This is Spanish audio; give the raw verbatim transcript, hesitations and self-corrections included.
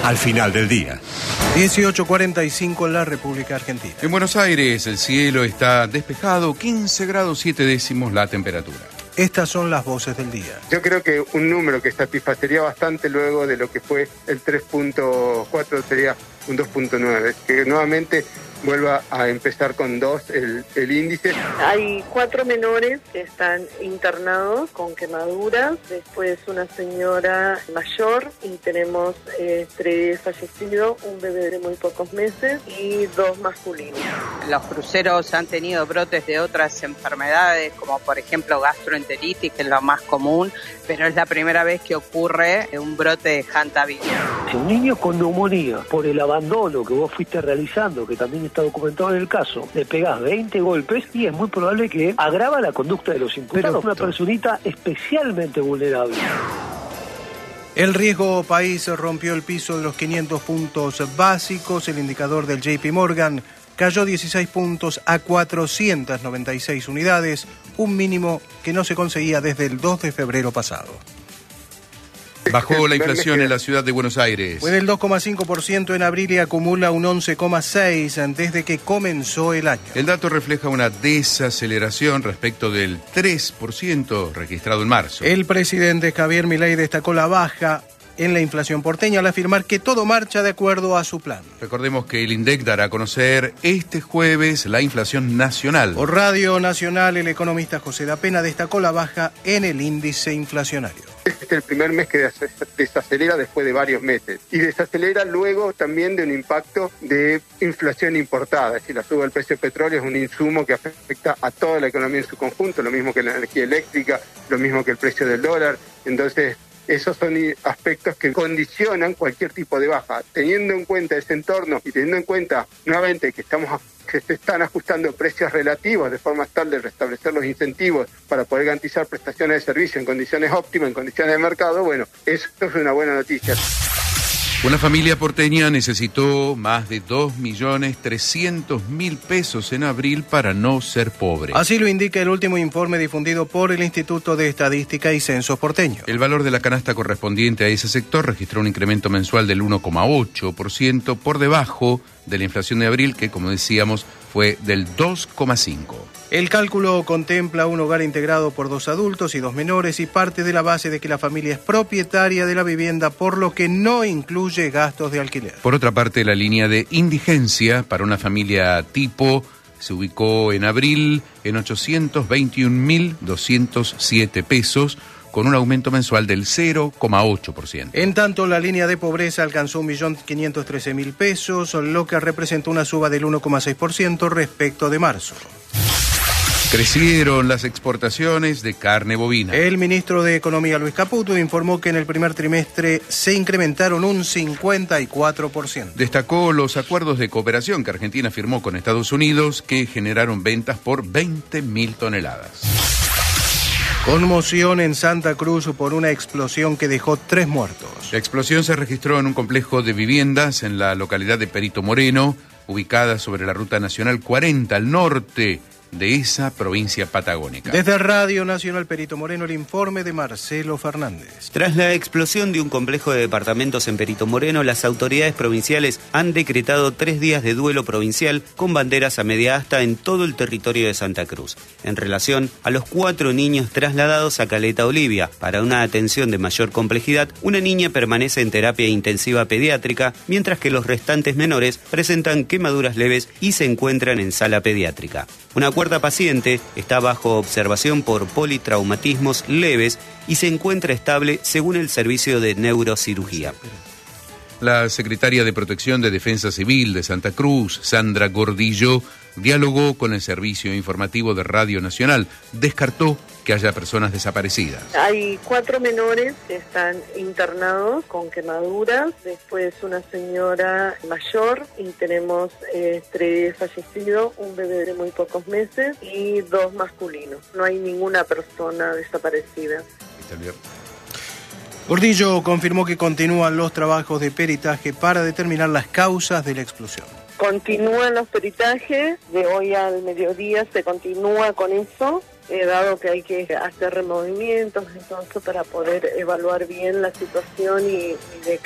al final del día. dieciocho cuarenta y cinco en la República Argentina. En Buenos Aires el cielo está despejado, quince grados siete décimos la temperatura. Estas son las voces del día. Yo creo que un número que satisfacería bastante luego de lo que fue el tres punto cuatro sería un dos punto nueve, que nuevamente vuelva a empezar con dos el, el índice. Hay cuatro menores que están internados con quemaduras, después una señora mayor y tenemos eh, tres fallecidos, un bebé de muy pocos meses y dos masculinos. Los cruceros han tenido brotes de otras enfermedades, como por ejemplo gastroenteritis, que es lo más común, pero es la primera vez que ocurre un brote de hantavirus. Si un niño con neumonía, por el abandono que vos fuiste realizando, que también está documentado en el caso, le pegás veinte golpes y es muy probable que agrava la conducta de los imputados. Una personita especialmente vulnerable. El riesgo país rompió el piso de los quinientos puntos básicos. El indicador del J P Morgan cayó dieciséis puntos a cuatrocientas noventa y seis unidades, un mínimo que no se conseguía desde el dos de febrero pasado. Bajó la inflación en la ciudad de Buenos Aires. Fue del dos coma cinco por ciento en abril y acumula un once coma seis por ciento desde que comenzó el año. El dato refleja una desaceleración respecto del tres por ciento registrado en marzo. El presidente Javier Milei destacó la baja en la inflación porteña al afirmar que todo marcha de acuerdo a su plan. Recordemos que el INDEC dará a conocer este jueves la inflación nacional. Por Radio Nacional, el economista José Da Pena destacó la baja en el índice inflacionario. Este es el primer mes que desacelera después de varios meses. Y desacelera luego también de un impacto de inflación importada. Es decir, la suba del precio del petróleo es un insumo que afecta a toda la economía en su conjunto, lo mismo que la energía eléctrica, lo mismo que el precio del dólar. Entonces, esos son aspectos que condicionan cualquier tipo de baja. Teniendo en cuenta ese entorno y teniendo en cuenta nuevamente que estamos que se están ajustando precios relativos de forma tal de restablecer los incentivos para poder garantizar prestaciones de servicio en condiciones óptimas, en condiciones de mercado, bueno, eso es una buena noticia. Una familia porteña necesitó más de dos millones trescientos mil pesos en abril para no ser pobre. Así lo indica el último informe difundido por el Instituto de Estadística y Censos porteño. El valor de la canasta correspondiente a ese sector registró un incremento mensual del uno coma ocho por ciento por debajo de la inflación de abril, que como decíamos fue del dos coma cinco por ciento. El cálculo contempla un hogar integrado por dos adultos y dos menores y parte de la base de que la familia es propietaria de la vivienda, por lo que no incluye gastos de alquiler. Por otra parte, la línea de indigencia para una familia tipo se ubicó en abril en ochocientos veintiún mil doscientos siete pesos, con un aumento mensual del cero coma ocho por ciento. En tanto, la línea de pobreza alcanzó un millón quinientos trece mil pesos, lo que representa una suba del uno coma seis por ciento respecto de marzo. Crecieron las exportaciones de carne bovina. El ministro de Economía, Luis Caputo, informó que en el primer trimestre se incrementaron un cincuenta y cuatro por ciento. Destacó los acuerdos de cooperación que Argentina firmó con Estados Unidos, que generaron ventas por veinte mil toneladas. Conmoción en Santa Cruz por una explosión que dejó tres muertos. La explosión se registró en un complejo de viviendas en la localidad de Perito Moreno, ubicada sobre la Ruta Nacional cuarenta al norte de esa provincia patagónica. Desde Radio Nacional Perito Moreno, el informe de Marcelo Fernández. Tras la explosión de un complejo de departamentos en Perito Moreno, las autoridades provinciales han decretado tres días de duelo provincial con banderas a media asta en todo el territorio de Santa Cruz, en relación a los cuatro niños trasladados a Caleta Olivia. Para una atención de mayor complejidad, una niña permanece en terapia intensiva pediátrica, mientras que los restantes menores presentan quemaduras leves y se encuentran en sala pediátrica. Una cuarta paciente está bajo observación por politraumatismos leves y se encuentra estable según el servicio de neurocirugía. La secretaria de Protección de Defensa Civil de Santa Cruz, Sandra Gordillo, dialogó con el servicio informativo de Radio Nacional. Descartó que haya personas desaparecidas. Hay cuatro menores que están internados con quemaduras, después una señora mayor y tenemos eh, tres fallecidos, un bebé de muy pocos meses y dos masculinos. No hay ninguna persona desaparecida. Gordillo confirmó que continúan los trabajos de peritaje para determinar las causas de la explosión. Continúan los peritajes, de hoy al mediodía se continúa con eso, eh, dado que hay que hacer removimientos, entonces para poder evaluar bien la situación y, y de